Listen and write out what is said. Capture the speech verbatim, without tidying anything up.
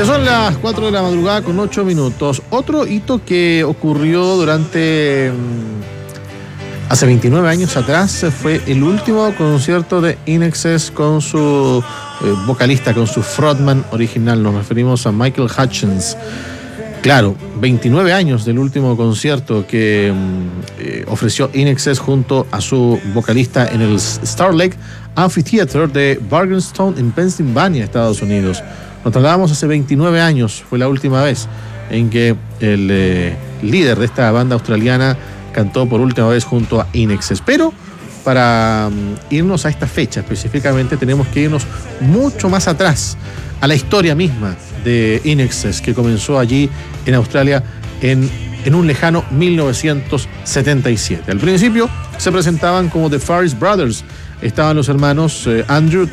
Ya son las cuatro de la madrugada con ocho minutos. Otro hito que ocurrió durante... hace veintinueve años atrás fue el último concierto de In Excess con su eh, vocalista, con su frontman original. Nos referimos a Michael Hutchence. Claro, veintinueve años del último concierto que eh, ofreció In Excess junto a su vocalista en el Star Lake Amphitheater de Bargainstown en Pennsylvania, Estados Unidos. Nos trasladamos hace veintinueve años, fue la última vez en que el eh, líder de esta banda australiana cantó por última vez junto a In Excess. Pero para um, irnos a esta fecha específicamente tenemos que irnos mucho más atrás, a la historia misma de In Excess, que comenzó allí en Australia en, en un lejano mil novecientos setenta y siete. Al principio se presentaban como The Farris Brothers. Estaban los hermanos eh, Andrew,